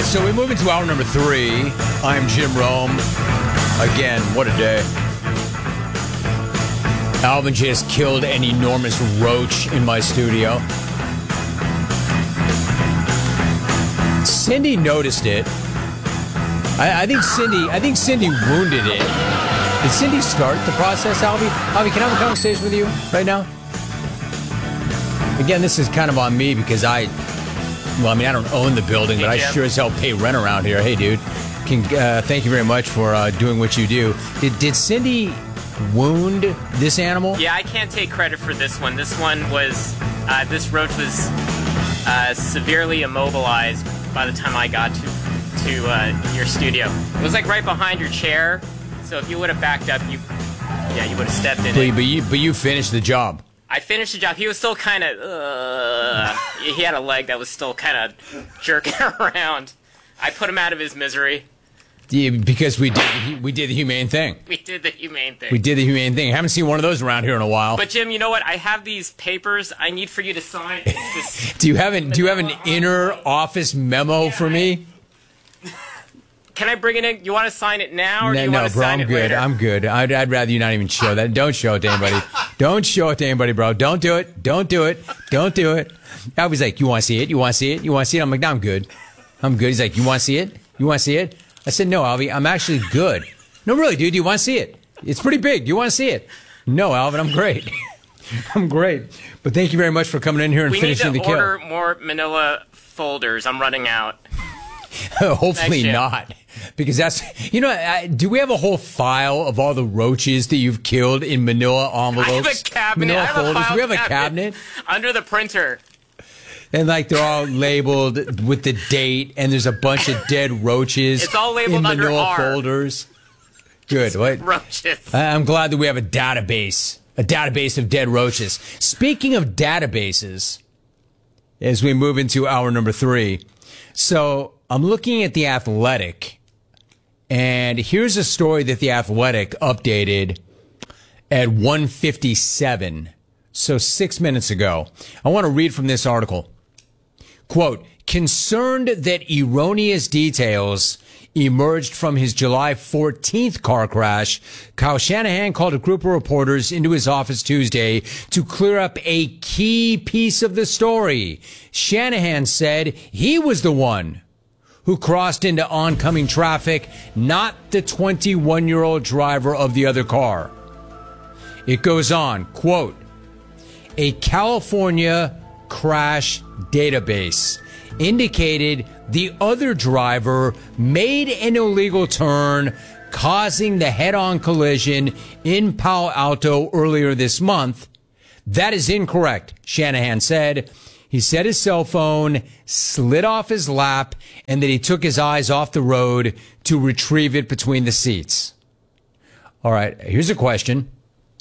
right, so we move into hour number 3. I'm Jim Rome. Again, what a day. Alvin just killed an enormous roach in my studio. Cindy noticed it. I think Cindy wounded it. Did Cindy start the process, Alvy? Alvy, can I have a conversation with you right now? Again, this is kind of on me because I don't own the building, but I sure as hell pay rent around here. Hey, dude. Thank you very much for doing what you do. Did Cindy wound this animal? Yeah, I can't take credit for this one. This one was, this roach was severely immobilized by the time I got to your studio. It was like right behind your chair, so if you would have backed up, you would have stepped in it. But you finished the job. I finished the job. He was still kind of, he had a leg that was still kind of jerking around. I put him out of his misery. Yeah, because we did the humane thing. We did the humane thing. We did the humane thing. I haven't seen one of those around here in a while. But Jim, you know what? I have these papers I need for you to sign. Do you have an inner office memo for me? Can I bring it in? You want to sign it now, or do you want to bro, sign it later? I'm good. I'd rather you not even show that. Don't show it to anybody. Don't show it to anybody, bro. Don't do it. Don't do it. Don't do it. I was like, you want to see it? You want to see it? You want to see it? I'm like, no, I'm good. I'm good. He's like, you want to see it? You want to see it? I said, no, Alvy, I'm actually good. No, really, dude, you want to see it? It's pretty big. Do you want to see it? No, Alvin, I'm great. I'm great. But thank you very much for coming in here and finishing the kill. We need to order more manila folders. I'm running out. Hopefully not. Because that's, do we have a whole file of all the roaches that you've killed in manila envelopes? I have a cabinet. Manila folders. Do we have a cabinet? Under the printer. And they're all labeled with the date, and there's a bunch of dead roaches. It's all labeled in under manila R. folders. Good. What? Roaches. I'm glad that we have a database of dead roaches. Speaking of databases, as we move into hour number 3, so I'm looking at The Athletic, and here's a story that The Athletic updated at 1:57, so 6 minutes ago. I want to read from this article. Quote, concerned that erroneous details emerged from his July 14th car crash, Kyle Shanahan called a group of reporters into his office Tuesday to clear up a key piece of the story. Shanahan said he was the one who crossed into oncoming traffic, not the 21-year-old driver of the other car. It goes on, quote, a California crash database indicated the other driver made an illegal turn, causing the head-on collision in Palo Alto earlier this month. That is incorrect, Shanahan said. He said his cell phone slid off his lap and that he took his eyes off the road to retrieve it between the seats. All right, here's a question.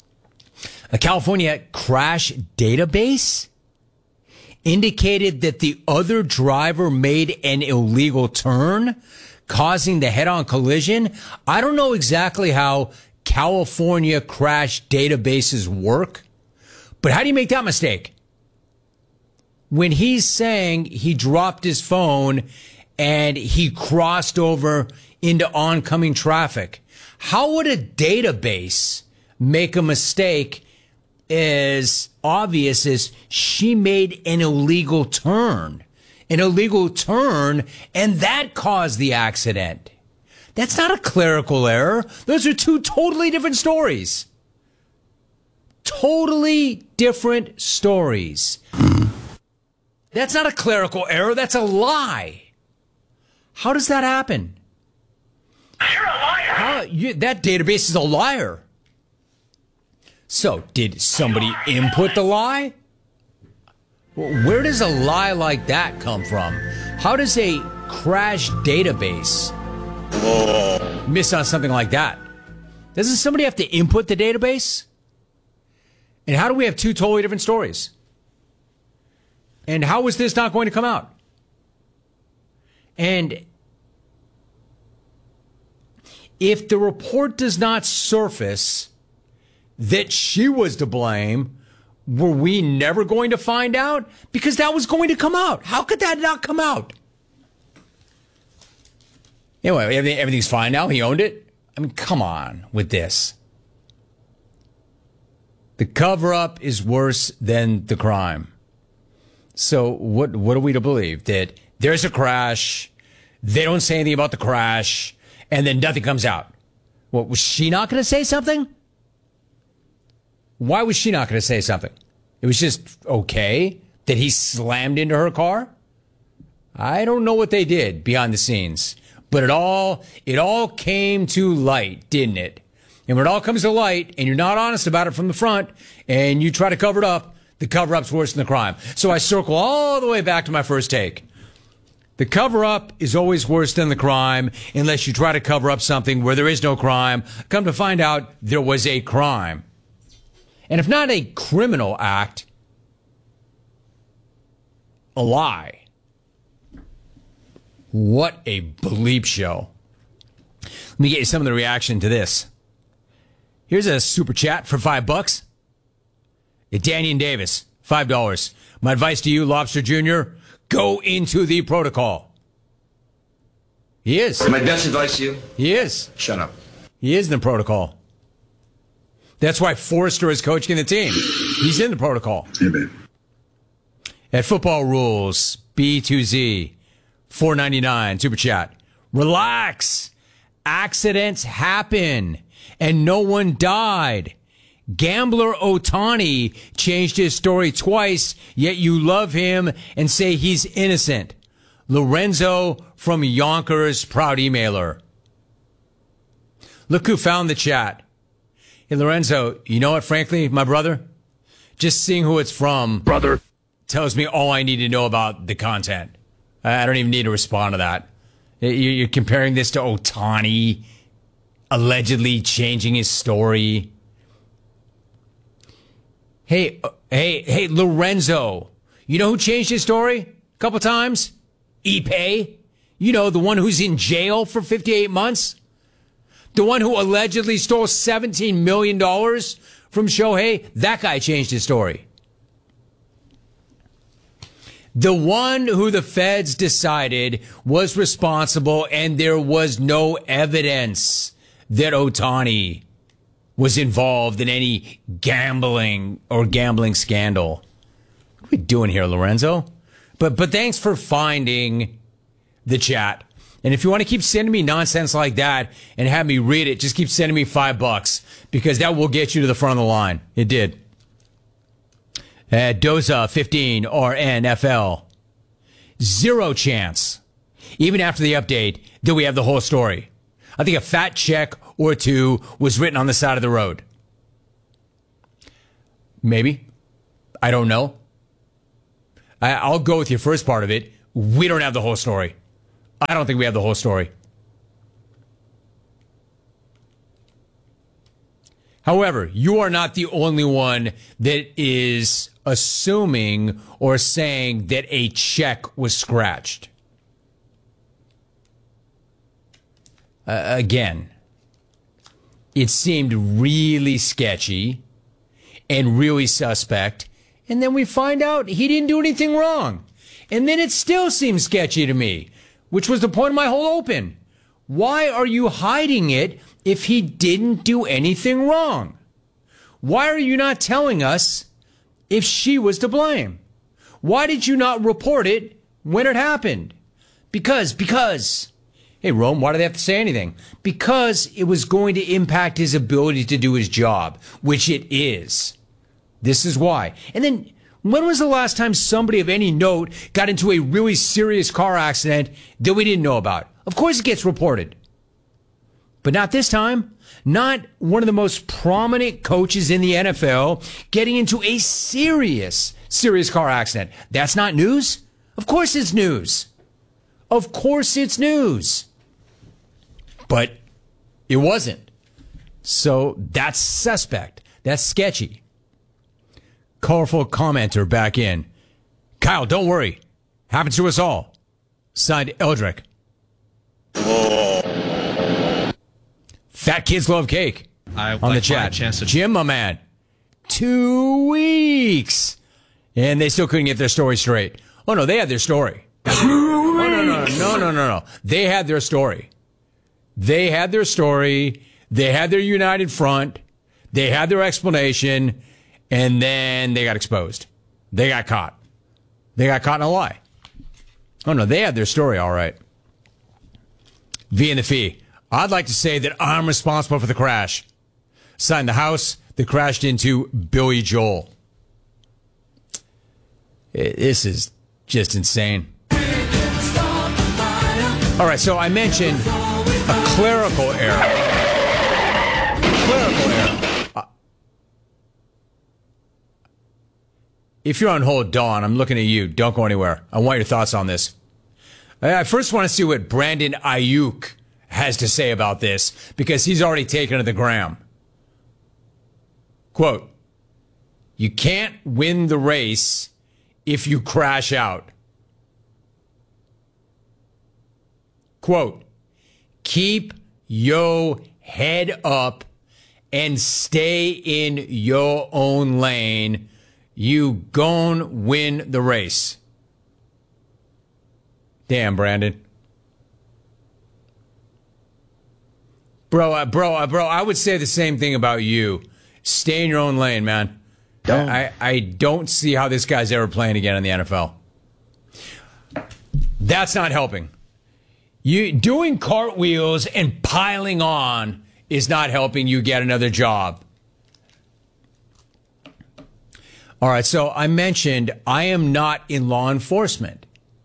A California crash database indicated that the other driver made an illegal turn, causing the head-on collision. I don't know exactly how California crash databases work, but how do you make that mistake? When he's saying he dropped his phone and he crossed over into oncoming traffic, how would a database make a mistake as obvious as she made an illegal turn, and that caused the accident? That's not a clerical error. Those are two totally different stories. Totally different stories. That's not a clerical error. That's a lie. How does that happen? You're a liar. That database is a liar. So, did somebody input the lie? Where does a lie like that come from? How does a crash database miss on something like that? Doesn't somebody have to input the database? And how do we have two totally different stories? And how is this not going to come out? And if the report does not surface that she was to blame, were we never going to find out? Because that was going to come out. How could that not come out? Anyway, everything's fine now. He owned it. I mean, come on with this. The cover-up is worse than the crime. So what are we to believe? That there's a crash, they don't say anything about the crash, and then nothing comes out. What, was she not going to say something? Why was she not going to say something? It was just okay that he slammed into her car? I don't know what they did behind the scenes, but it all came to light, didn't it? And when it all comes to light and you're not honest about it from the front and you try to cover it up, the cover-up's worse than the crime. So I circle all the way back to my first take. The cover-up is always worse than the crime unless you try to cover up something where there is no crime. Come to find out, there was a crime. And if not a criminal act, a lie. What a bleep show. Let me get you some of the reaction to this. Here's a super chat for $5. Daniel Davis, $5. My advice to you, Lobster Jr., go into the protocol. He is. My best advice to you? He is. Shut up. He is in the protocol. That's why Forrester is coaching the team. He's in the protocol. Hey, babe. At Football Rules, B2Z, $4.99, super chat. Relax. Accidents happen, and no one died. Gambler Otani changed his story twice, yet you love him and say he's innocent. Lorenzo from Yonkers, proud emailer. Look who found the chat. Hey, Lorenzo, you know what, frankly, my brother? Just seeing who it's from, brother, tells me all I need to know about the content. I don't even need to respond to that. You're comparing this to Otani allegedly changing his story. Hey, Lorenzo, you know who changed his story a couple times? Ipe. You know, the one who's in jail for 58 months? The one who allegedly stole $17 million from Shohei? That guy changed his story. The one who the feds decided was responsible, and there was no evidence that Otani was involved in any gambling scandal. What are we doing here, Lorenzo? But thanks for finding the chat. And if you want to keep sending me nonsense like that and have me read it, just keep sending me $5 because that will get you to the front of the line. It did. Doza 15 RNFL. Zero chance, even after the update, that we have the whole story. I think a fat check or two was written on the side of the road. Maybe. I don't know. I'll go with your first part of it. We don't have the whole story. I don't think we have the whole story. However, you are not the only one that is assuming or saying that a check was scratched. Again, it seemed really sketchy and really suspect. And then we find out he didn't do anything wrong. And then it still seems sketchy to me, which was the point of my whole open. Why are you hiding it if he didn't do anything wrong? Why are you not telling us if she was to blame? Why did you not report it when it happened? Because, hey, Rome, why do they have to say anything? Because it was going to impact his ability to do his job, which it is. This is why. And then, when was the last time somebody of any note got into a really serious car accident that we didn't know about? Of course it gets reported. But not this time. Not one of the most prominent coaches in the NFL getting into a serious car accident. That's not news? Of course it's news. Of course it's news. But it wasn't. So that's suspect. That's sketchy. Colorful commenter back in. Kyle, don't worry. Happens to us all. Signed, Eldrick. Fat kids love cake. On the chat. Jim, my man. 2 weeks. And they still couldn't get their story straight. Oh, no, they had their story. Oh, no. They had their story. They had their story. They had their united front. They had their explanation. And then they got exposed. They got caught. They got caught in a lie. Oh, no, they had their story all right. V and the Fee. I'd like to say that I'm responsible for the crash. Signed the house that crashed into Billy Joel. This is just insane. All right, so I mentioned a clerical error. Clerical error. If you're on hold, Dawn, I'm looking at you. Don't go anywhere. I want your thoughts on this. I first want to see what Brandon Ayuk has to say about this, because he's already taken to the gram. Quote, you can't win the race if you crash out. Quote, keep your head up and stay in your own lane. You gon' win the race. Damn, Brandon. Bro, I would say the same thing about you. Stay in your own lane, man. I don't see how this guy's ever playing again in the NFL. That's not helping. You doing cartwheels and piling on is not helping you get another job. All right, so I mentioned I am not in law enforcement.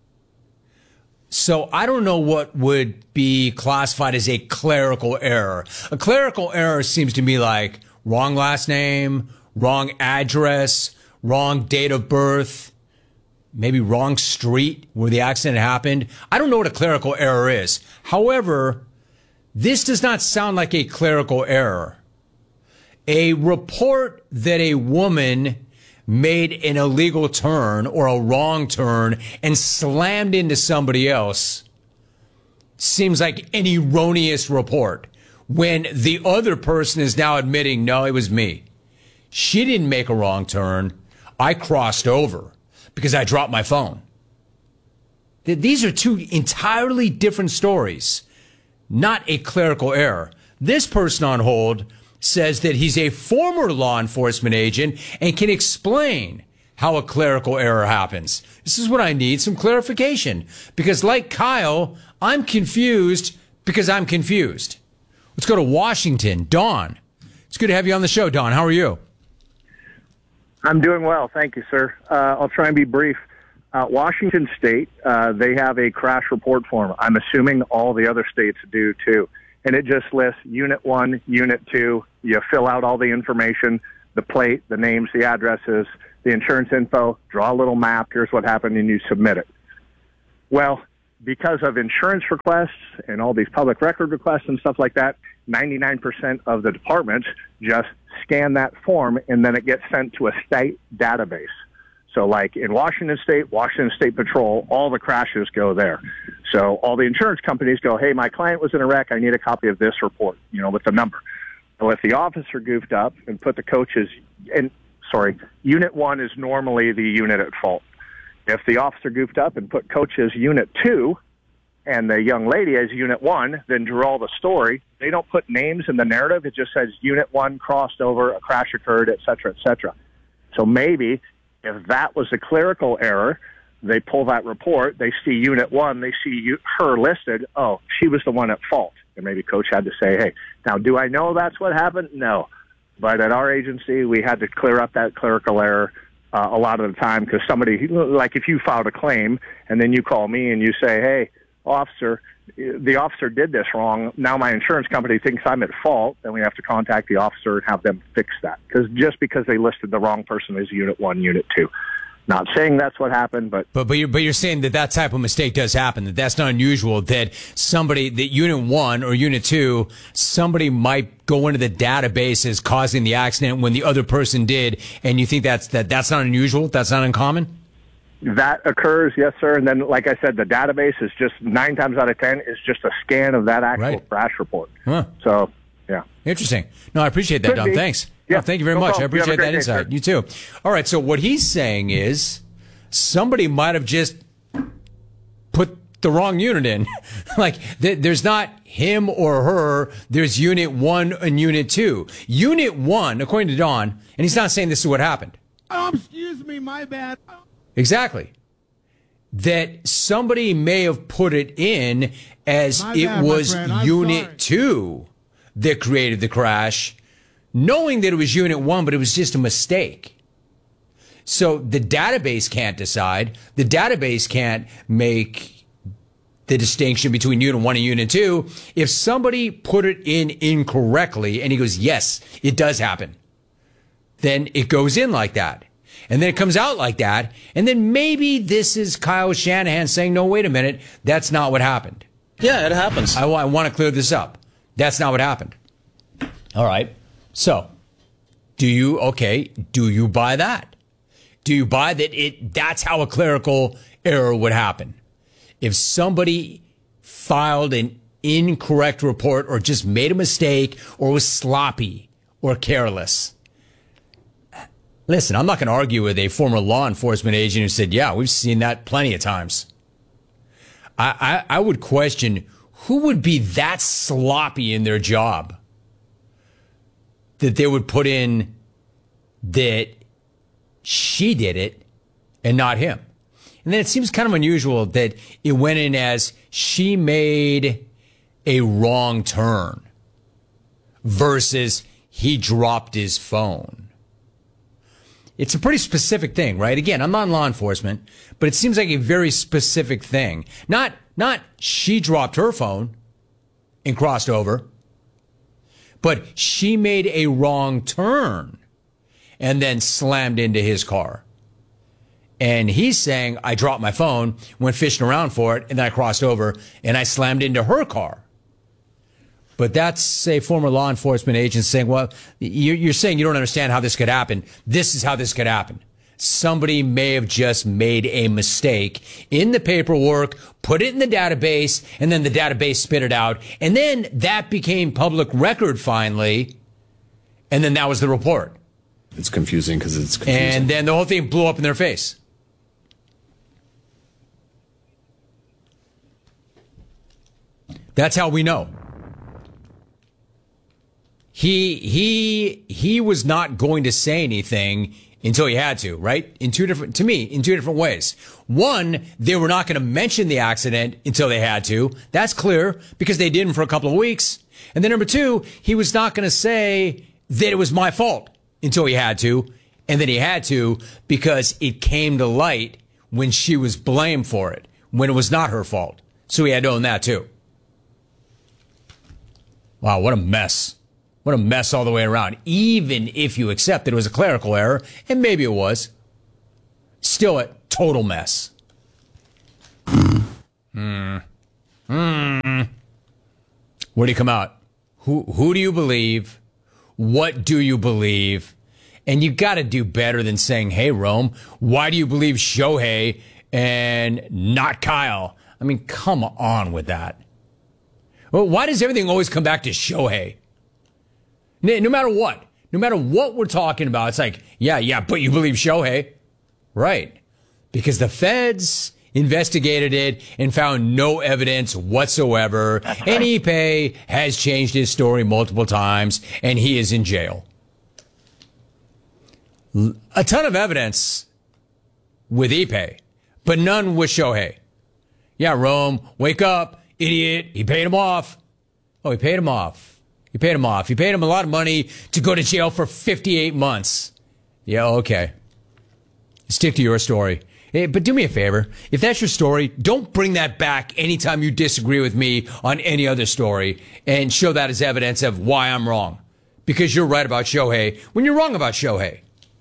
So I don't know what would be classified as a clerical error. A clerical error seems to me like wrong last name, wrong address, wrong date of birth, maybe wrong street where the accident happened. I don't know what a clerical error is. However, this does not sound like a clerical error. A report that a woman made an illegal turn or a wrong turn and slammed into somebody else seems like an erroneous report when the other person is now admitting, no, it was me. She didn't make a wrong turn. I crossed over because I dropped my phone. These are two entirely different stories, not a clerical error. This person on hold says that he's a former law enforcement agent and can explain how a clerical error happens. This is what I need, some clarification. Because like Kyle, I'm confused because I'm confused. Let's go to Washington. Dawn. It's good to have you on the show, Dawn. How are you? I'm doing well. Thank you, sir. I'll try and be brief. Washington State, they have a crash report form. I'm assuming all the other states do too. And it just lists Unit 1, Unit 2. You fill out all the information, the plate, the names, the addresses, the insurance info, draw a little map, here's what happened, and you submit it. Well, because of insurance requests and all these public record requests and stuff like that, 99% of the departments just scan that form, and then it gets sent to a state database. So like in Washington State Patrol, all the crashes go there. So all the insurance companies go, hey, my client was in a wreck. I need a copy of this report, with the number. So if the officer goofed up and put the coaches Unit 1 is normally the unit at fault. If the officer goofed up and put coaches Unit 2 and the young lady as Unit 1, then drew all the story, they don't put names in the narrative. It just says Unit 1 crossed over, a crash occurred, et cetera, et cetera. So maybe if that was a clerical error, they pull that report, they see Unit 1, they see her listed, oh, she was the one at fault. And maybe coach had to say, hey, now do I know that's what happened? No. But at our agency, we had to clear up that clerical error a lot of the time because somebody, like if you filed a claim and then you call me and you say, hey, officer, the officer did this wrong. Now my insurance company thinks I'm at fault. Then we have to contact the officer and have them fix that. Because they listed the wrong person as Unit 1, Unit 2. Not saying that's what happened, but you're saying that type of mistake does happen. That's not unusual. That Unit 1 or Unit 2, somebody might go into the database as causing the accident when the other person did, and you think that's not unusual. That's not uncommon. That occurs, yes, sir. And then, like I said, the database is just 9 times out of 10 is just a scan of that actual crash report. Huh. So, yeah. Interesting. No, I appreciate that, Don. Thanks. Yeah. No, thank you very much. I appreciate that insight. You too. All right. So what he's saying is somebody might have just put the wrong unit in. Like, there's not him or her. There's Unit 1 and Unit 2. Unit 1, according to Don, and he's not saying this is what happened. Oh, excuse me, my bad. Exactly. That somebody may have put it in as it was Unit 2 that created the crash, knowing that it was Unit 1, but it was just a mistake. So the database can't decide. The database can't make the distinction between Unit 1 and Unit 2. If somebody put it in incorrectly and he goes, yes, it does happen, then it goes in like that. And then it comes out like that. And then maybe this is Kyle Shanahan saying, no, wait a minute, that's not what happened. Yeah, it happens. I want to clear this up. That's not what happened. All right. So, do you buy that? Do you buy that that's how a clerical error would happen? If somebody filed an incorrect report or just made a mistake or was sloppy or careless. Listen, I'm not going to argue with a former law enforcement agent who said, yeah, we've seen that plenty of times. I would question who would be that sloppy in their job that they would put in that she did it and not him. And then it seems kind of unusual that it went in as she made a wrong turn versus he dropped his phone. It's a pretty specific thing, right? Again, I'm not in law enforcement, but it seems like a very specific thing. Not she dropped her phone and crossed over, but she made a wrong turn and then slammed into his car. And he's saying, I dropped my phone, went fishing around for it, and then I crossed over and I slammed into her car. But that's a former law enforcement agent saying, well, you're saying you don't understand how this could happen. This is how this could happen. Somebody may have just made a mistake in the paperwork, put it in the database, and then the database spit it out. And then that became public record finally. And then that was the report. It's confusing because it's confusing. And then the whole thing blew up in their face. That's how we know. He was not going to say anything until he had to, right? In two different ways. One, they were not going to mention the accident until they had to. That's clear because they didn't for a couple of weeks. And then number two, he was not going to say that it was my fault until he had to. And then he had to because it came to light when she was blamed for it, when it was not her fault. So he had to own that too. Wow, what a mess. What a mess all the way around. Even if you accept that it was a clerical error, and maybe it was, still a total mess. Where do you come out? Who do you believe? What do you believe? And you got to do better than saying, hey, Rome, why do you believe Shohei and not Kyle? I mean, come on with that. Well, why does everything always come back to Shohei? No matter what we're talking about, it's like, yeah, but you believe Shohei. Right. Because the feds investigated it and found no evidence whatsoever. And Ipe has changed his story multiple times, and he is in jail. A ton of evidence with Ipe, but none with Shohei. Yeah, Rome, wake up, idiot. He paid him off. Oh, he paid him off. He paid him off. He paid him a lot of money to go to jail for 58 months. Yeah, okay. Stick to your story. Hey, but do me a favor. If that's your story, don't bring that back anytime you disagree with me on any other story and show that as evidence of why I'm wrong. Because you're right about Shohei when you're wrong about Shohei.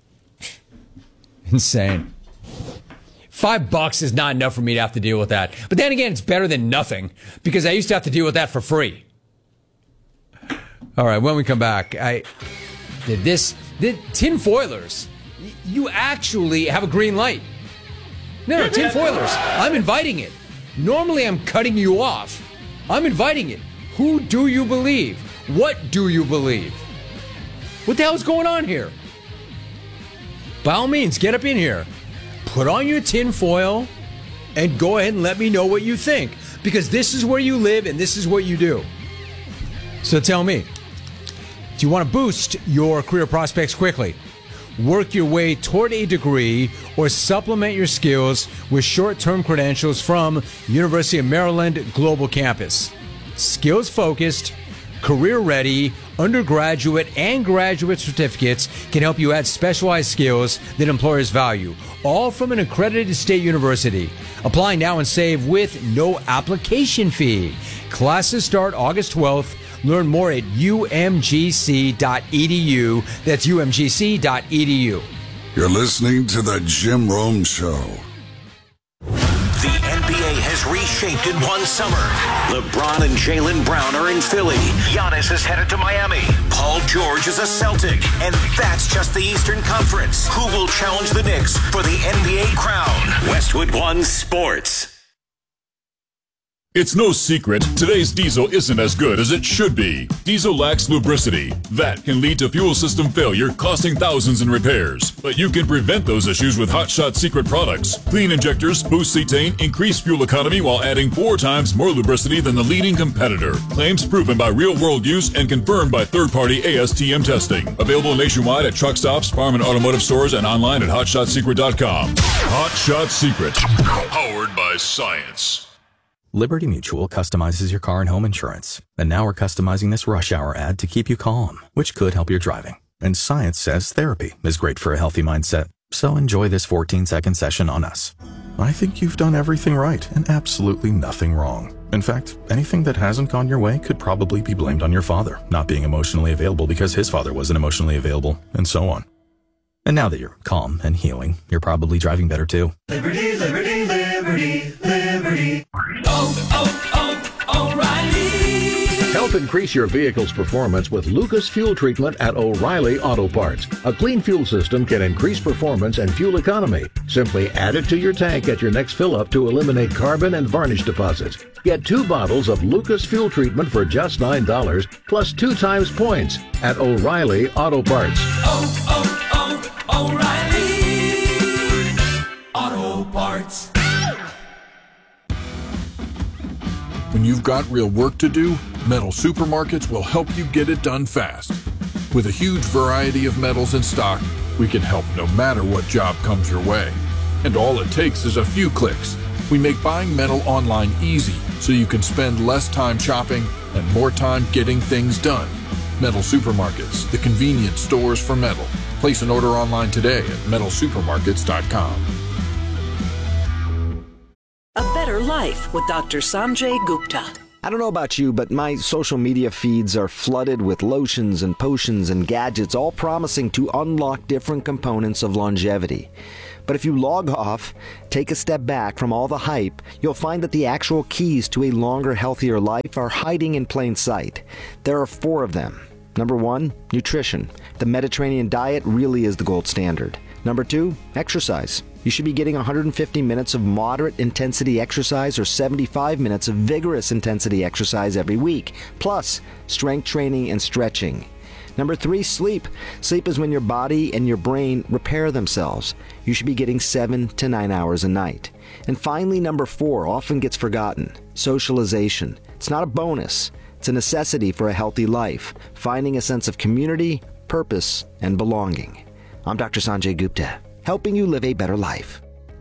Insane. $5 is not enough for me to have to deal with that. But then again, it's better than nothing because I used to have to deal with that for free. All right, when we come back, the tinfoilers, you actually have a green light. No, tinfoilers, I'm inviting it. Normally I'm cutting you off. I'm inviting it. Who do you believe? What do you believe? What the hell is going on here? By all means, get up in here. Put on your tinfoil and go ahead and let me know what you think, because this is where you live and this is what you do. So tell me, do you want to boost your career prospects quickly, work your way toward a degree, or supplement your skills with short-term credentials from University of Maryland Global Campus? Skills-focused, career-ready, undergraduate and graduate certificates can help you add specialized skills that employers value, all from an accredited state university. Apply now and save with no application fee. Classes start August 12th. Learn more at umgc.edu. That's umgc.edu. You're listening to The Jim Rome Show. The NBA has reshaped in one summer. LeBron and Jaylen Brown are in Philly. Giannis is headed to Miami. Paul George is a Celtic. And that's just the Eastern Conference. Who will challenge the Knicks for the NBA crown? Westwood One Sports. It's no secret, today's diesel isn't as good as it should be. Diesel lacks lubricity. That can lead to fuel system failure, costing thousands in repairs. But you can prevent those issues with Hot Shot Secret products. Clean injectors, boost cetane, increase fuel economy while adding 4 times more lubricity than the leading competitor. Claims proven by real-world use and confirmed by third-party ASTM testing. Available nationwide at truck stops, farm and automotive stores, and online at hotshotsecret.com. Hot Shot Secret. Powered by science. Liberty Mutual customizes your car and home insurance. And now we're customizing this rush hour ad to keep you calm, which could help your driving. And science says therapy is great for a healthy mindset. So enjoy this 14-second session on us. I think you've done everything right and absolutely nothing wrong. In fact, anything that hasn't gone your way could probably be blamed on your father not being emotionally available because his father wasn't emotionally available, and so on. And now that you're calm and healing, you're probably driving better too. Liberty, liberty, liberty, liberty. O'Reilly. Help increase your vehicle's performance with Lucas Fuel Treatment at O'Reilly Auto Parts. A clean fuel system can increase performance and fuel economy. Simply add it to your tank at your next fill-up to eliminate carbon and varnish deposits. Get 2 bottles of Lucas Fuel Treatment for just $9 plus 2 times points at O'Reilly Auto Parts. O'Reilly Auto Parts. When you've got real work to do, Metal Supermarkets will help you get it done fast. With a huge variety of metals in stock, we can help no matter what job comes your way. And all it takes is a few clicks. We make buying metal online easy so you can spend less time shopping and more time getting things done. Metal Supermarkets, the convenient stores for metal. Place an order online today at metalsupermarkets.com. A Better Life with Dr. Sanjay Gupta. I don't know about you, but my social media feeds are flooded with lotions and potions and gadgets, all promising to unlock different components of longevity. But if you log off, take a step back from all the hype, you'll find that the actual keys to a longer, healthier life are hiding in plain sight. There are 4 of them. Number 1, nutrition. The Mediterranean diet really is the gold standard. Number 2, exercise. You should be getting 150 minutes of moderate intensity exercise or 75 minutes of vigorous intensity exercise every week, plus strength training and stretching. Number 3, sleep. Sleep is when your body and your brain repair themselves. You should be getting 7 to 9 hours a night. And finally, number 4 often gets forgotten. Socialization. It's not a bonus. It's a necessity for a healthy life, finding a sense of community, purpose, and belonging. I'm Dr. Sanjay Gupta, helping you live a better life.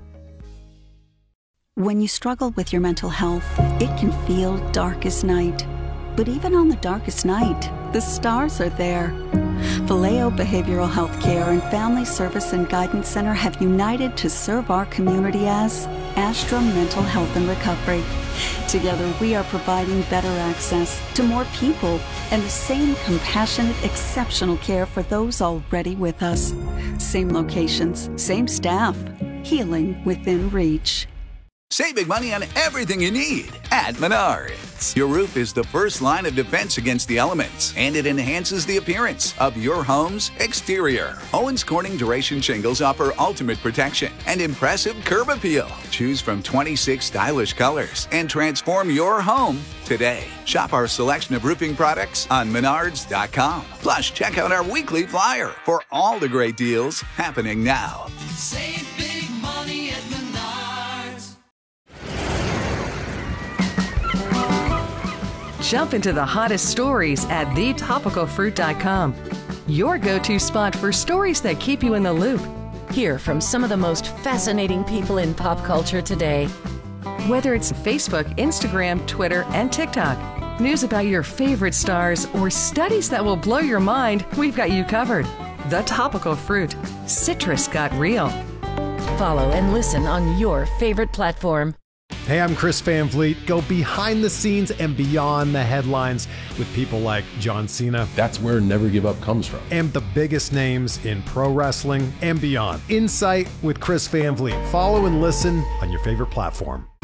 When you struggle with your mental health, it can feel dark as night. But even on the darkest night, the stars are there. Vallejo Behavioral Health Care and Family Service and Guidance Center have united to serve our community as Astra Mental Health and Recovery. Together, we are providing better access to more people and the same compassionate, exceptional care for those already with us. Same locations, same staff, healing within reach. Save big money on everything you need at Menards. Your roof is the first line of defense against the elements, and it enhances the appearance of your home's exterior. Owens Corning Duration Shingles offer ultimate protection and impressive curb appeal. Choose from 26 stylish colors and transform your home today. Shop our selection of roofing products on Menards.com. Plus, check out our weekly flyer for all the great deals happening now. Save big money at Menards. Jump into the hottest stories at thetopicalfruit.com. Your go-to spot for stories that keep you in the loop. Hear from some of the most fascinating people in pop culture today. Whether it's Facebook, Instagram, Twitter, and TikTok, news about your favorite stars, or studies that will blow your mind, we've got you covered. The Topical Fruit. Citrus got real. Follow and listen on your favorite platform. Hey, I'm Chris Van Vliet. Go behind the scenes and beyond the headlines with people like John Cena. That's where Never Give Up comes from. And the biggest names in pro wrestling and beyond. Insight with Chris Van Vliet. Follow and listen on your favorite platform.